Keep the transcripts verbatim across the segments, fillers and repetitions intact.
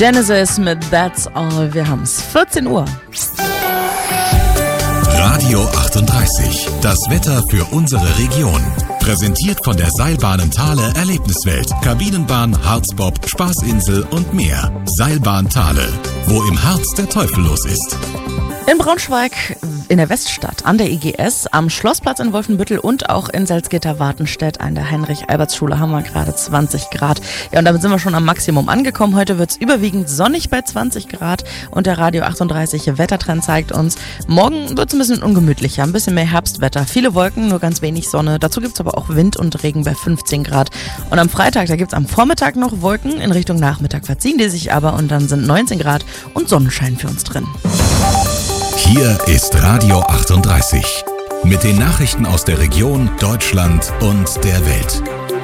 Genesis mit That's All. Wir haben es vierzehn Uhr. Radio achtunddreißig. Das Wetter für unsere Region. Präsentiert von der Seilbahnen Thale Erlebniswelt. Kabinenbahn, Harzbob, Spaßinsel und mehr. Seilbahn Thale. Wo im Harz der Teufel los ist. In Braunschweig, in der Weststadt, an der I G S, am Schlossplatz in Wolfenbüttel und auch in Salzgitter-Wartenstedt an der Heinrich-Alberts-Schule haben wir gerade zwanzig Grad. Ja, und damit sind wir schon am Maximum angekommen. Heute wird es überwiegend sonnig bei zwanzig Grad und der Radio achtunddreißig Wettertrend zeigt uns, morgen wird es ein bisschen ungemütlicher, ein bisschen mehr Herbstwetter. Viele Wolken, nur ganz wenig Sonne. Dazu gibt es aber auch Wind und Regen bei fünfzehn Grad. Und am Freitag, da gibt es am Vormittag noch Wolken, in Richtung Nachmittag verziehen die sich aber und dann sind neunzehn Grad und Sonnenschein für uns drin. Hier ist Radio achtunddreißig mit den Nachrichten aus der Region, Deutschland und der Welt.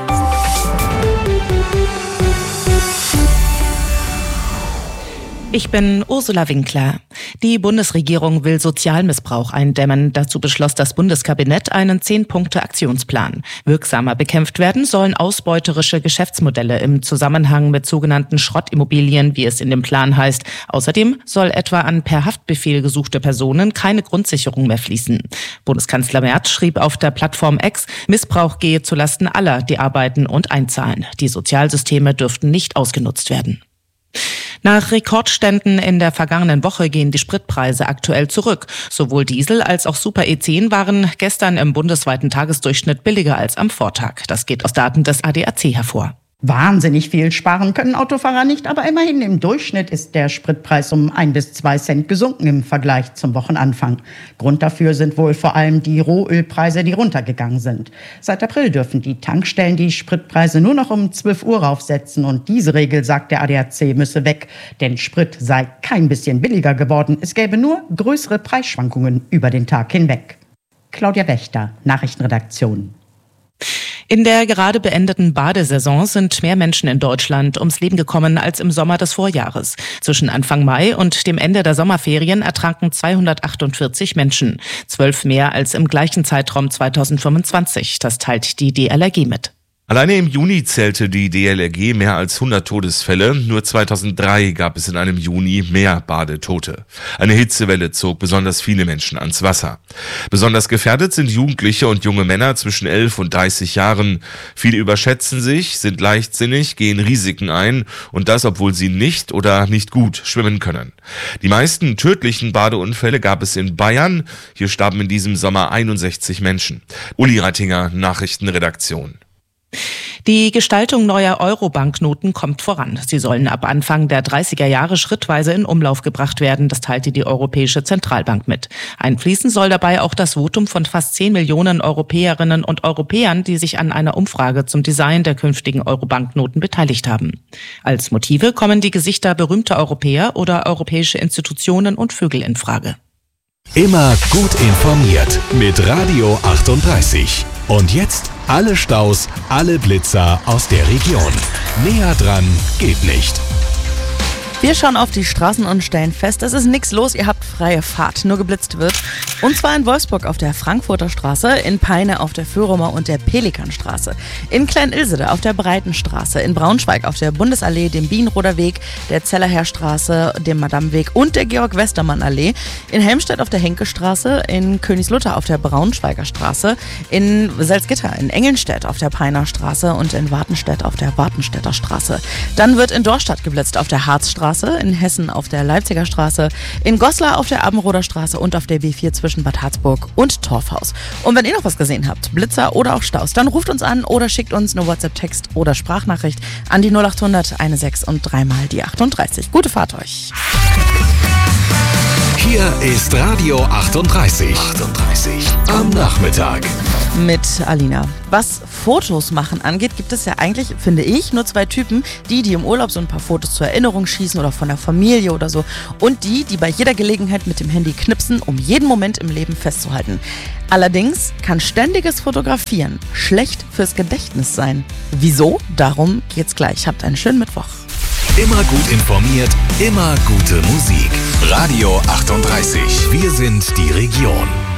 Ich bin Ursula Winkler. Die Bundesregierung will Sozialmissbrauch eindämmen. Dazu beschloss das Bundeskabinett einen zehn-Punkte-Aktionsplan. Wirksamer bekämpft werden sollen ausbeuterische Geschäftsmodelle im Zusammenhang mit sogenannten Schrottimmobilien, wie es in dem Plan heißt. Außerdem soll etwa an per Haftbefehl gesuchte Personen keine Grundsicherung mehr fließen. Bundeskanzler Merz schrieb auf der Plattform X, Missbrauch gehe zulasten aller, die arbeiten und einzahlen. Die Sozialsysteme dürften nicht ausgenutzt werden. Nach Rekordständen in der vergangenen Woche gehen die Spritpreise aktuell zurück. Sowohl Diesel als auch Super E zehn waren gestern im bundesweiten Tagesdurchschnitt billiger als am Vortag. Das geht aus Daten des A D A C hervor. Wahnsinnig viel sparen können Autofahrer nicht, aber immerhin im Durchschnitt ist der Spritpreis um ein bis zwei Cent gesunken im Vergleich zum Wochenanfang. Grund dafür sind wohl vor allem die Rohölpreise, die runtergegangen sind. Seit April dürfen die Tankstellen die Spritpreise nur noch um zwölf Uhr raufsetzen und diese Regel, sagt der A D A C, müsse weg, denn Sprit sei kein bisschen billiger geworden. Es gäbe nur größere Preisschwankungen über den Tag hinweg. Claudia Wächter, Nachrichtenredaktion. In der gerade beendeten Badesaison sind mehr Menschen in Deutschland ums Leben gekommen als im Sommer des Vorjahres. Zwischen Anfang Mai und dem Ende der Sommerferien ertranken zweihundertachtundvierzig Menschen. Zwölf mehr als im gleichen Zeitraum zweitausendfünfundzwanzig. Das teilt die D L R G mit. Alleine im Juni zählte die D L R G mehr als hundert Todesfälle. Nur zweitausenddrei gab es in einem Juni mehr Badetote. Eine Hitzewelle zog besonders viele Menschen ans Wasser. Besonders gefährdet sind Jugendliche und junge Männer zwischen elf und dreißig Jahren. Viele überschätzen sich, sind leichtsinnig, gehen Risiken ein und das, obwohl sie nicht oder nicht gut schwimmen können. Die meisten tödlichen Badeunfälle gab es in Bayern. Hier starben in diesem Sommer einundsechzig Menschen. Uli Rattinger, Nachrichtenredaktion. Die Gestaltung neuer Euro-Banknoten kommt voran. Sie sollen ab Anfang der dreißiger Jahre schrittweise in Umlauf gebracht werden. Das teilte die Europäische Zentralbank mit. Einfließen soll dabei auch das Votum von fast zehn Millionen Europäerinnen und Europäern, die sich an einer Umfrage zum Design der künftigen Euro-Banknoten beteiligt haben. Als Motive kommen die Gesichter berühmter Europäer oder europäische Institutionen und Vögel in Frage. Immer gut informiert mit Radio achtunddreißig. Und jetzt alle Staus, alle Blitzer aus der Region. Näher dran geht nicht. Wir schauen auf die Straßen und stellen fest, es ist nichts los, ihr habt freie Fahrt, nur geblitzt wird. Und zwar in Wolfsburg auf der Frankfurter Straße, in Peine auf der Föhrumer und der Pelikanstraße, in Klein-Ilsede auf der Breitenstraße, in Braunschweig auf der Bundesallee, dem Bienenroder Weg, der Zellerherrstraße, dem Madameweg und der Georg-Westermann-Allee, in Helmstedt auf der Henkestraße, in Königslutter auf der Braunschweiger Straße, in Salzgitter, in Engelnstedt auf der Peiner Straße und in Wartenstedt auf der Wartenstädter Straße. Dann wird in Dorstadt geblitzt auf der Harzstraße, in Hessen auf der Leipziger Straße, in Goslar auf der Abendroder Straße und auf der B vier zwischen Bad Harzburg und Torfhaus. Und wenn ihr noch was gesehen habt, Blitzer oder auch Staus, dann ruft uns an oder schickt uns eine WhatsApp-Text oder Sprachnachricht an die null acht hundert sechzehn und dreimal die achtunddreißig. Gute Fahrt euch! Hier ist Radio achtunddreißig. achtunddreißig am Nachmittag. Mit Alina. Was Fotos machen angeht, gibt es ja eigentlich, finde ich, nur zwei Typen. Die, die im Urlaub so ein paar Fotos zur Erinnerung schießen oder von der Familie oder so. Und die, die bei jeder Gelegenheit mit dem Handy knipsen, um jeden Moment im Leben festzuhalten. Allerdings kann ständiges Fotografieren schlecht fürs Gedächtnis sein. Wieso? Darum geht's gleich. Habt einen schönen Mittwoch. Immer gut informiert, immer gute Musik. Radio achtunddreißig. Wir sind die Region.